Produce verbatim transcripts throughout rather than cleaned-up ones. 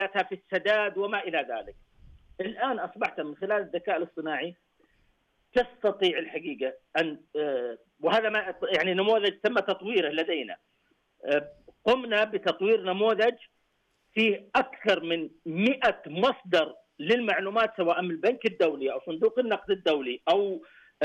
في السداد وما إلى ذلك. الآن أصبحت من خلال الذكاء الاصطناعي تستطيع الحقيقة أن، وهذا ما يعني نموذج تم تطويره لدينا، قمنا بتطوير نموذج فيه أكثر من مئة مصدر للمعلومات، سواء من البنك الدولي أو صندوق النقد الدولي أو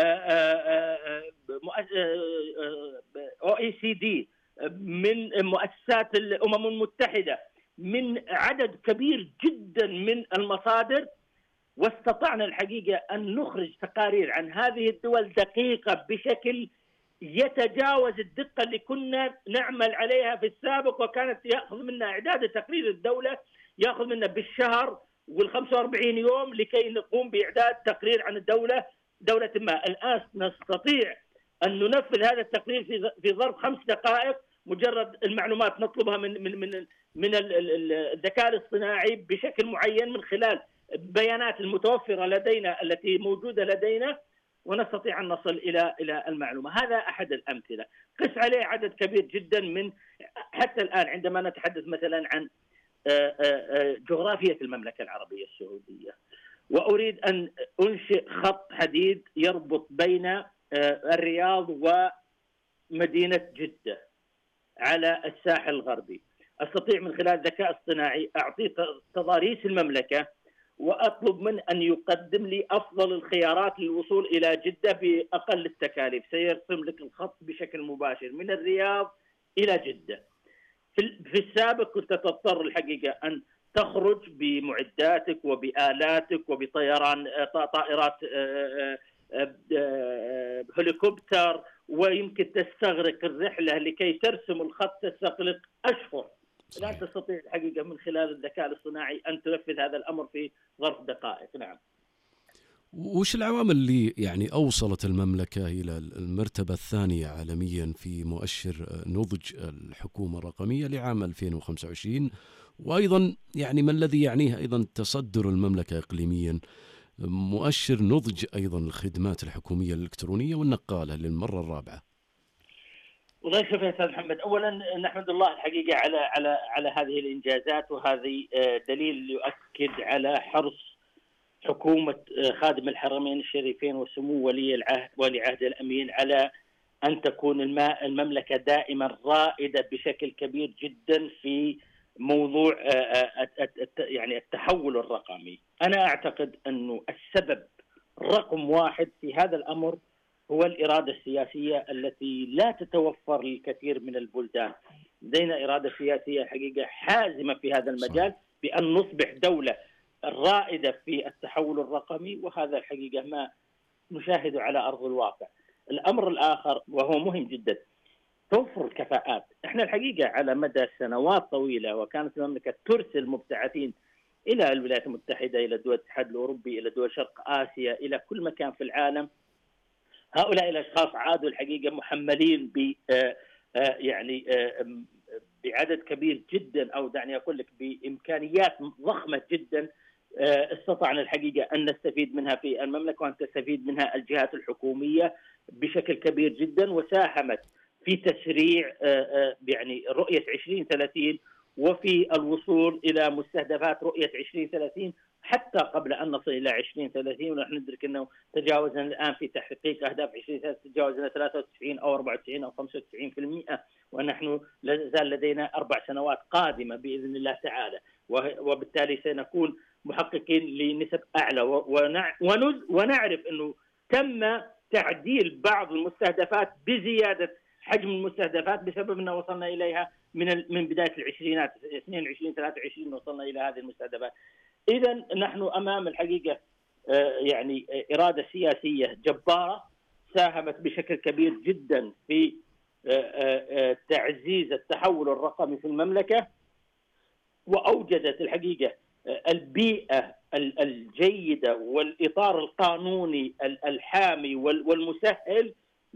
أو إي سي دي، من مؤسسات الأمم المتحدة، من عدد كبير جدا من المصادر. واستطعنا الحقيقة أن نخرج تقارير عن هذه الدول دقيقة بشكل يتجاوز الدقة اللي كنا نعمل عليها في السابق، وكانت يأخذ منا إعداد تقرير الدولة يأخذ منا بالشهر والخمسة وأربعين يوم لكي نقوم بإعداد تقرير عن الدولة دولة ما. الآن نستطيع أن ننفذ هذا التقرير في في ظرف خمس دقائق، مجرد المعلومات نطلبها من من من من الذكاء الاصطناعي بشكل معين من خلال البيانات المتوفرة لدينا التي موجودة لدينا، ونستطيع أن نصل إلى إلى المعلومة. هذا أحد الأمثلة. قس عليه عدد كبير جدا من حتى الآن عندما نتحدث مثلا عن جغرافية المملكة العربية السعودية، وأريد أن أنشئ خط حديد يربط بين الرياض ومدينة جدة على الساحل الغربي، أستطيع من خلال ذكاء اصطناعي أعطي تضاريس المملكة وأطلب من أن يقدم لي أفضل الخيارات للوصول إلى جدة بأقل التكاليف. سيرسم لك الخط بشكل مباشر من الرياض إلى جدة. في السابق كنت تضطر الحقيقة أن تخرج بمعداتك وبآلاتك وبطيران طائرات هليكوبتر، ويمكن تستغرق الرحلة لكي ترسم الخط تستغرق أشهر. لا تستطيع الحقيقة من خلال الذكاء الاصطناعي أن تنفذ هذا الأمر في ظرف دقائق. نعم. وش العوامل اللي يعني أوصلت المملكة إلى المرتبة الثانية عالميا في مؤشر نضج الحكومة الرقمية لعام ألفين وخمسة وعشرين، وأيضا يعني ما الذي يعنيه أيضا تصدر المملكة إقليميا مؤشر نضج أيضا الخدمات الحكومية الإلكترونية والنقالة للمرة الرابعة؟ والله شوف يا أستاذ محمد، أولا نحمد الله الحقيقة على على على هذه الإنجازات، وهذه دليل يؤكد على حرص حكومة خادم الحرمين الشريفين وسمو ولي العهد ولي عهد الأمين على أن تكون المملكة دائما رائدة بشكل كبير جدا في موضوع يعني التحول الرقمي. أنا أعتقد أنه السبب رقم واحد في هذا الأمر هو الإرادة السياسية التي لا تتوفر للكثير من البلدان. لدينا إرادة سياسية حقيقة حازمة في هذا المجال بأن نصبح دولة رائدة في التحول الرقمي، وهذا الحقيقة ما نشاهده على أرض الواقع. الأمر الآخر وهو مهم جدا، توفر الكفاءات. احنا الحقيقة على مدى سنوات طويلة وكانت المملكة ترسل مبتعثين إلى الولايات المتحدة، إلى دول الاتحاد الأوروبي، إلى دول شرق آسيا، إلى كل مكان في العالم. هؤلاء الأشخاص عادوا الحقيقة محملين ب يعني بعدد كبير جدا، أو دعني أقول لك بإمكانيات ضخمة جدا استطعنا الحقيقة أن نستفيد منها في المملكة، وأن تستفيد منها الجهات الحكومية بشكل كبير جدا، وساهمت في تسريع يعني رؤية عشرين ثلاثين وفي الوصول إلى مستهدفات رؤية عشرين ثلاثين حتى قبل أن نصل إلى عشرين ثلاثين. ونحن ندرك أنه تجاوزنا الآن في تحقيق أهداف عشرين ثلاثين تجاوزنا ثلاثة وتسعين أو أربعة وتسعين أو خمسة وتسعين بالمئة، ونحن لازال لدينا أربع سنوات قادمة بإذن الله تعالى، وبالتالي سنكون محققين لنسب أعلى. ونعرف أنه تم تعديل بعض المستهدفات بزيادة حجم المستهدفات بسبب أن وصلنا إليها من من بداية العشرينات اثنين وعشرين ثلاثة وعشرين وصلنا إلى هذه المستهدفات. إذا نحن أمام الحقيقة يعني إرادة سياسية جبارة ساهمت بشكل كبير جدا في تعزيز التحول الرقمي في المملكة، وأوجدت الحقيقة البيئة الجيدة والإطار القانوني الحامي والمسهل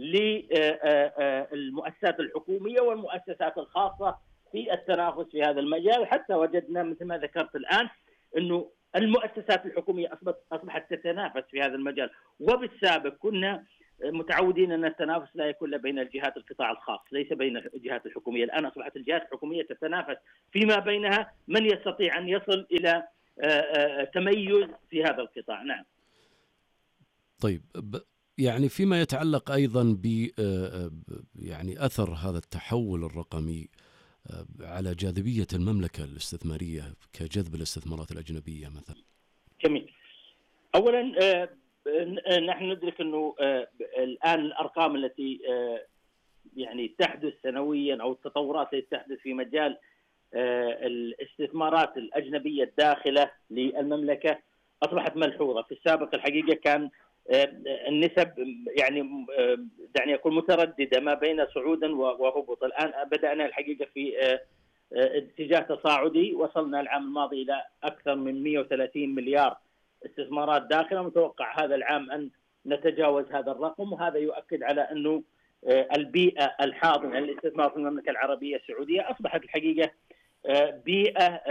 للمؤسسات الحكومية والمؤسسات الخاصة في التنافس في هذا المجال. حتى وجدنا مثل ما ذكرت الآن أنه المؤسسات الحكومية أصبحت تتنافس في هذا المجال، وبالسابق كنا متعودين أن التنافس لا يكون إلا بين الجهات القطاع الخاص ليس بين الجهات الحكومية. الآن أصبحت الجهات الحكومية تتنافس فيما بينها من يستطيع أن يصل إلى تميز في هذا القطاع. نعم. طيب يعني فيما يتعلق أيضا ب يعني أثر هذا التحول الرقمي على جاذبية المملكة الاستثمارية كجذب الاستثمارات الأجنبية مثلا. جميل. أولا نحن ندرك أنه الآن الأرقام التي يعني تحدث سنويا أو التطورات التي تحدث في مجال الاستثمارات الأجنبية الداخلة للمملكة أصبحت ملحوظة. في السابق الحقيقة كان النسب يعني دعني أقول مترددة ما بين صعود وهبوط. الآن بدأنا الحقيقة في اتجاه تصاعدي، وصلنا العام الماضي إلى أكثر من مئة وثلاثين مليار استثمارات داخلة، متوقع هذا العام أن نتجاوز هذا الرقم، وهذا يؤكد على أنه البيئة الحاضنة للاستثمار في المملكة العربية السعودية أصبحت الحقيقة بيئة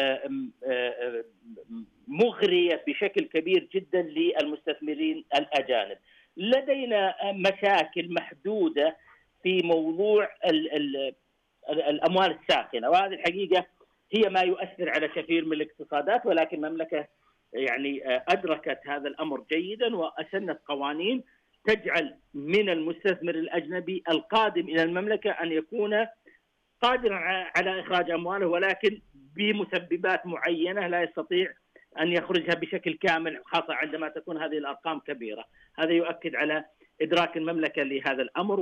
مغرية بشكل كبير جدا للمستثمرين الأجانب. لدينا مشاكل محدودة في موضوع ال ال الأموال الساخنة، وهذه الحقيقة هي ما يؤثر على كثير من الاقتصادات، ولكن المملكة يعني أدركت هذا الأمر جيدا وأسنت قوانين تجعل من المستثمر الأجنبي القادم إلى المملكة أن يكون قادرا على إخراج أمواله، ولكن بمسببات معينة لا يستطيع أن يخرجها بشكل كامل، خاصة عندما تكون هذه الأرقام كبيرة. هذا يؤكد على إدراك المملكة لهذا الأمر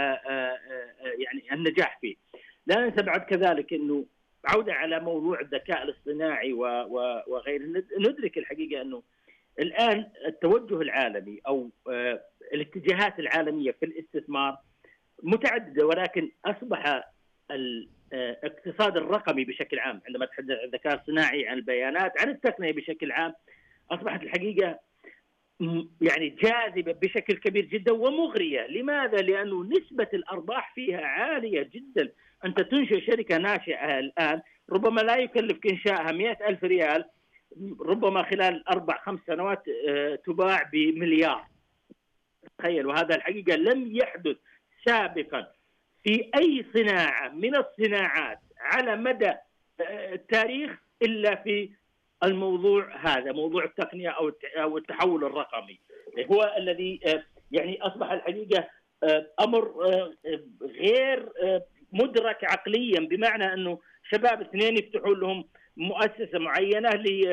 ويعني النجاح فيه. لا ننسى بعد كذلك أنه عودة على موضوع الذكاء الاصطناعي وغيره، ندرك الحقيقة أنه الآن التوجه العالمي أو الاتجاهات العالمية في الاستثمار متعددة، ولكن أصبح الاقتصاد الرقمي بشكل عام، عندما تحدث عن الذكاء الصناعي، عن البيانات، عن التقنية بشكل عام، أصبحت الحقيقة يعني جاذبة بشكل كبير جدا ومغرية. لماذا؟ لأنه نسبة الأرباح فيها عالية جدا. أنت تنشئ شركة ناشئة الآن ربما لا يكلفك إنشائها مئة ألف ريال، ربما خلال أربع خمس سنوات تباع بمليار. تخيل، وهذا الحقيقة لم يحدث سابقا في أي صناعة من الصناعات على مدى التاريخ إلا في الموضوع هذا، موضوع التقنية أو التحول الرقمي، هو الذي يعني أصبح الحقيقة أمر غير مدرك عقليا، بمعنى أنه شباب اثنين يفتحون لهم مؤسسة معينة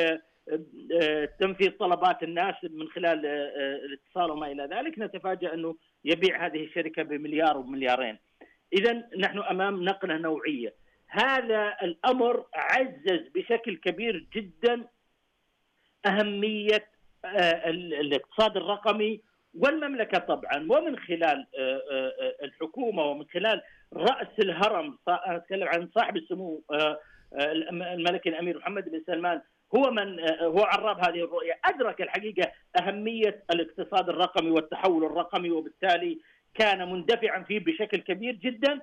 لتنفيذ طلبات الناس من خلال الاتصال وما إلى ذلك، نتفاجأ أنه يبيع هذه الشركة بمليار ومليارين. إذن نحن أمام نقلة نوعية. هذا الأمر عزز بشكل كبير جدا أهمية الاقتصاد الرقمي والمملكة طبعا، ومن خلال الحكومة ومن خلال رأس الهرم، أتكلم عن صاحب السمو الملك الأمير محمد بن سلمان، هو من هو عراب هذه الرؤية، أدرك الحقيقة أهمية الاقتصاد الرقمي والتحول الرقمي، وبالتالي كان مندفعا فيه بشكل كبير جدا،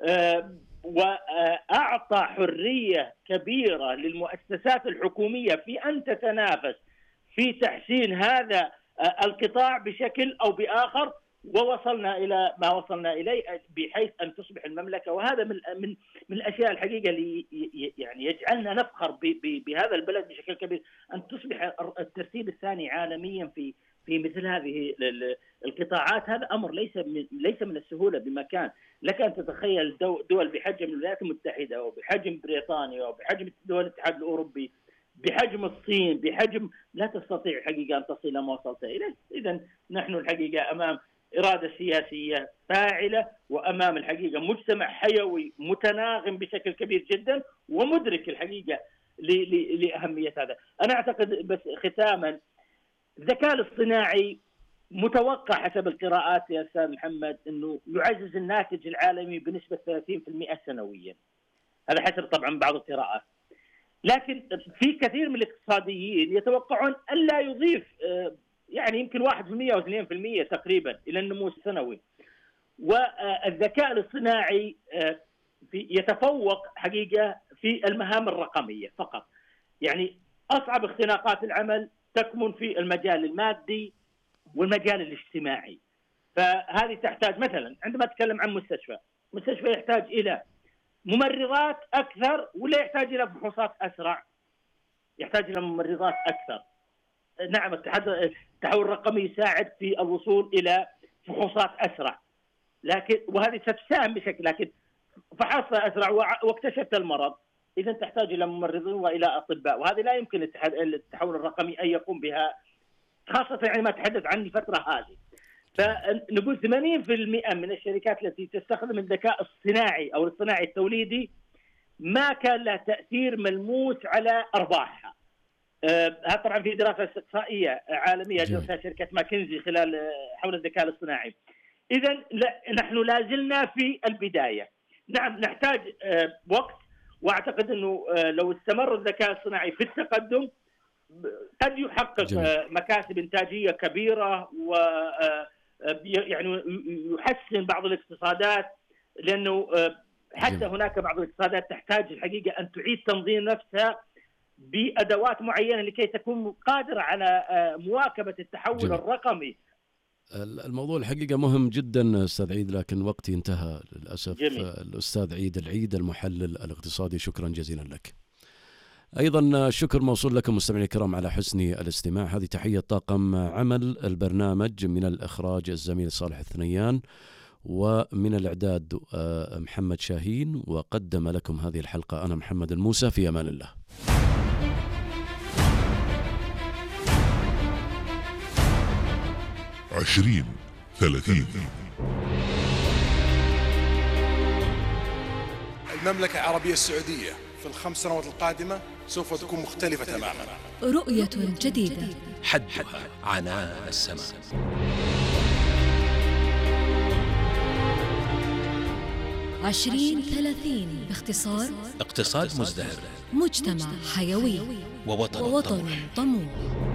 وأعطى حرية كبيرة للمؤسسات الحكومية في أن تتنافس في تحسين هذا القطاع بشكل أو بآخر، ووصلنا إلى ما وصلنا إليه بحيث أن تصبح المملكة، وهذا من من من الأشياء الحقيقة اللي يعني يجعلنا نفخر بهذا البلد بشكل كبير، أن تصبح الترتيب الثاني عالميا في في مثل هذه القطاعات. هذا أمر ليس من ليس من السهولة بمكان. لك أن تتخيل دول بحجم الولايات المتحدة وبحجم بريطانيا وبحجم دول الاتحاد الأوروبي، بحجم الصين، بحجم لا تستطيع الحقيقة أن تصل إلى ما وصلت إليه. إذن نحن الحقيقة أمام إرادة سياسية فاعلة، وأمام الحقيقة مجتمع حيوي متناغم بشكل كبير جدا ومدرك الحقيقة لأهمية هذا. أنا أعتقد بس ختاما، الذكاء الاصطناعي متوقع حسب القراءات يا أستاذ محمد أنه يعزز الناتج العالمي بنسبة ثلاثين بالمئة سنويا، هذا حسب طبعا بعض القراءات، لكن في كثير من الاقتصاديين يتوقعون ألا يضيف يعني يمكن واحد بالمئة أو اثنين بالمئة تقريبا إلى النمو السنوي. والذكاء الاصطناعي يتفوق حقيقة في المهام الرقمية فقط، يعني أصعب اختناقات العمل تكمن في المجال المادي والمجال الاجتماعي. فهذه تحتاج مثلا عندما أتكلم عن مستشفى، مستشفى يحتاج إلى ممرضات أكثر ولا يحتاج إلى فحوصات أسرع؟ يحتاج إلى ممرضات أكثر. نعم التحول الرقمي يساعد في الوصول إلى فحوصات أسرع، لكن وهذه ستساهم بشكل، لكن فحصت أسرع واكتشفت المرض، إذا تحتاج إلى ممرضين وإلى أطباء، وهذه لا يمكن التحول الرقمي أن يقوم بها، خاصة يعني ما تحدث عن الفترة هذه. فنقول ثمانين بالمئة من الشركات التي تستخدم الذكاء الصناعي أو الصناعي التوليدي ما كان له تأثير ملموس على أرباحها. هذا طبعا في دراسة استقصائية عالمية درسها شركة ماكنزي خلال حول الذكاء الاصطناعي. إذا نحن لازلنا في البداية. نعم نحتاج وقت، وأعتقد أنه لو استمر الذكاء الصناعي في التقدم قد يحقق جميل. مكاسب إنتاجية كبيرة، و يعني يحسن بعض الاقتصادات، لأنه حتى جميل. هناك بعض الاقتصادات تحتاج الحقيقة أن تعيد تنظيم نفسها بأدوات معينة لكي تكون قادرة على مواكبة التحول جميل. الرقمي. الموضوع الحقيقة مهم جدا أستاذ عيد، لكن وقتي انتهى للأسف. جميل. الأستاذ عيد العيد المحلل الاقتصادي، شكرا جزيلا لك. أيضا شكر موصول لكم مستمعينا الكرام على حسن الاستماع. هذه تحية طاقم عمل البرنامج، من الإخراج الزميل صالح الثنيان، ومن الإعداد محمد شاهين، وقدم لكم هذه الحلقة أنا محمد الموسى. في أمان الله. عشرين ثلاثين. المملكة العربية السعودية في الخمس سنوات القادمة سوف تكون مختلفة تماما. رؤية جديدة حدها عنان السماء. عشرين ثلاثين باختصار: اقتصاد مزدهر، مجتمع حيوي، ووطن, ووطن طموح.